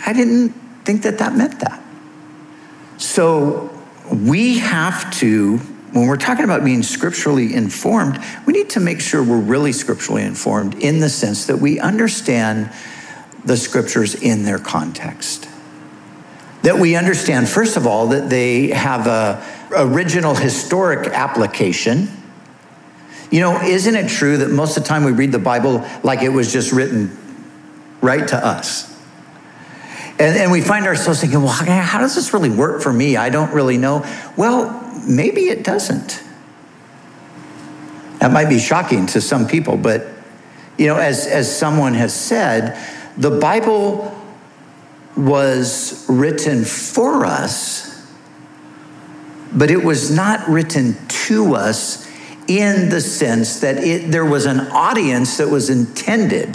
I didn't think that meant that. So we have to, when we're talking about being scripturally informed, we need to make sure we're really scripturally informed in the sense that we understand the scriptures in their context. That we understand, first of all, that they have a original historic application. Isn't it true that most of the time we read the Bible like it was just written right to us? And we find ourselves thinking, well, how does this really work for me? I don't really know. Well, maybe it doesn't. That might be shocking to some people, but, as someone has said, the Bible was written for us, but it was not written to us in the sense that there was an audience that was intended.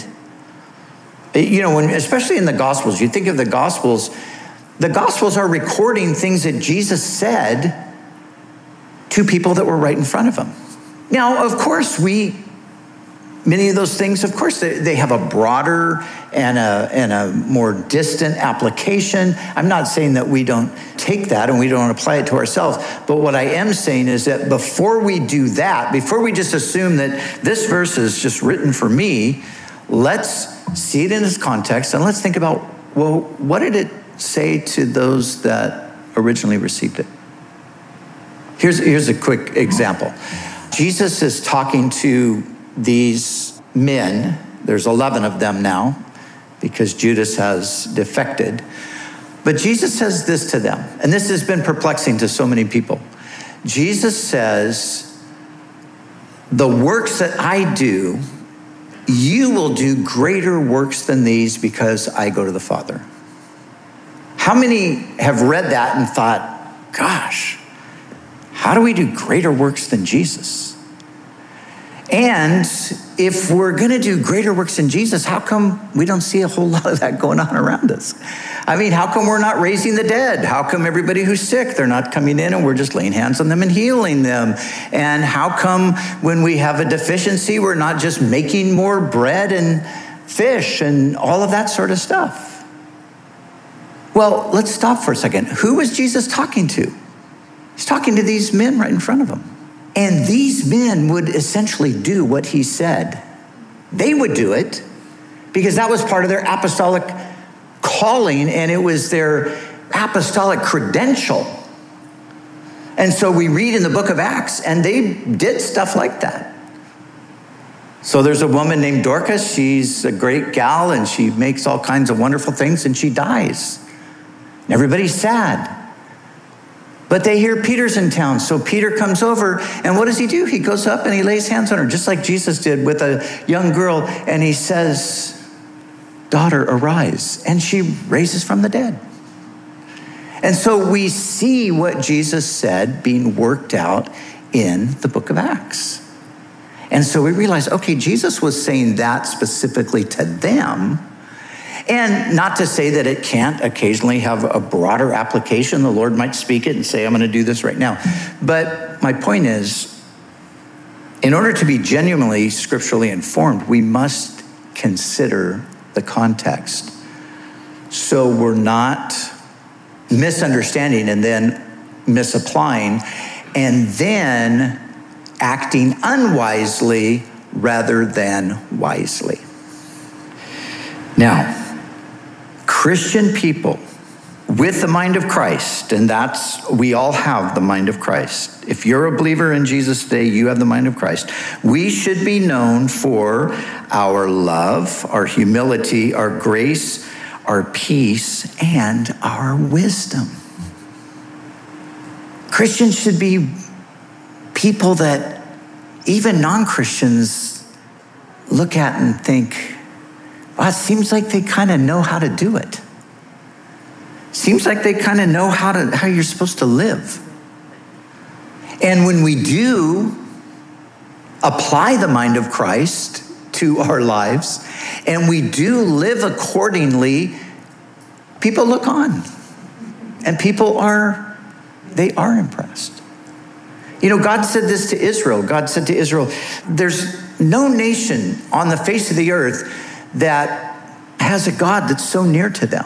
Especially in the Gospels, you think of the Gospels are recording things that Jesus said to people that were right in front of him. Now, of course, many of those things, of course, they have a broader and a more distant application. I'm not saying that we don't take that and we don't apply it to ourselves. But what I am saying is that before we do that, before we just assume that this verse is just written for me, let's see it in its context and let's think about, well, what did it say to those that originally received it? Here's a quick example. Jesus is talking to these men. There's 11 of them now because Judas has defected. But Jesus says this to them, and this has been perplexing to so many people. Jesus says, the works that I do, you will do greater works than these because I go to the Father. How many have read that and thought, gosh, how do we do greater works than Jesus? And if we're going to do greater works than Jesus, how come we don't see a whole lot of that going on around us? I mean, how come we're not raising the dead? How come everybody who's sick, they're not coming in and we're just laying hands on them and healing them? And how come when we have a deficiency, we're not just making more bread and fish and all of that sort of stuff? Well, let's stop for a second. Who was Jesus talking to? He's talking to these men right in front of him. And these men would essentially do what he said. They would do it because that was part of their apostolic calling and it was their apostolic credential. And so we read in the book of Acts and they did stuff like that. So there's a woman named Dorcas. She's a great gal and she makes all kinds of wonderful things and she dies. And everybody's sad. But they hear Peter's in town, so Peter comes over, and what does he do? He goes up and he lays hands on her, just like Jesus did with a young girl, and he says, daughter, arise. And she raises from the dead. And so we see what Jesus said being worked out in the book of Acts. And so we realize, okay, Jesus was saying that specifically to them. And not to say that it can't occasionally have a broader application. The Lord might speak it and say, I'm going to do this right now. But my point is, in order to be genuinely scripturally informed, we must consider the context. So we're not misunderstanding and then misapplying and then acting unwisely rather than wisely. Now, Christian people with the mind of Christ, and we all have the mind of Christ. If you're a believer in Jesus today, you have the mind of Christ. We should be known for our love, our humility, our grace, our peace, and our wisdom. Christians should be people that even non-Christians look at and think, well, it seems like they kind of know how to do it. Seems like they kind of know how you're supposed to live. And when we do apply the mind of Christ to our lives, and we do live accordingly, people look on. And people are impressed. You know, God said this to Israel. God said to Israel, there's no nation on the face of the earth that has a God that's so near to them.